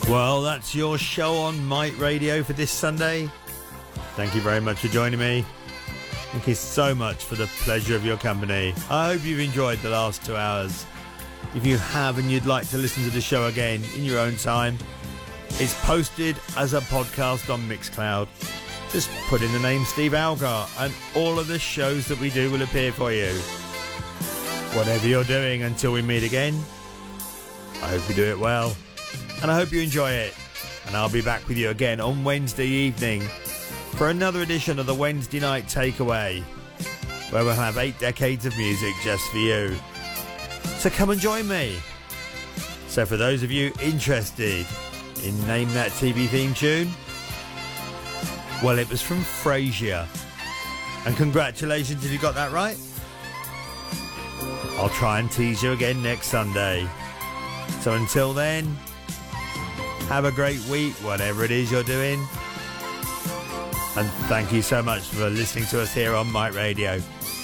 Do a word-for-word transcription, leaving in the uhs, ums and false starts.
Well, that's your show on Mike Radio for this Sunday. Thank you very much for joining me. Thank you so much for the pleasure of your company. I hope you've enjoyed the last two hours. If you have and you'd like to listen to the show again in your own time, it's posted as a podcast on Mixcloud. Just put in the name Steve Algar and all of the shows that we do will appear for you. Whatever you're doing until we meet again, I hope you do it well. And I hope you enjoy it. And I'll be back with you again on Wednesday evening for another edition of the Wednesday Night Takeaway, where we'll have eight decades of music just for you. So come and join me. So for those of you interested in Name That T V theme tune, well, it was from Frasier. And congratulations if you got that right. I'll try and tease you again next Sunday. So until then, have a great week, whatever it is you're doing. And thank you so much for listening to us here on Mike Radio.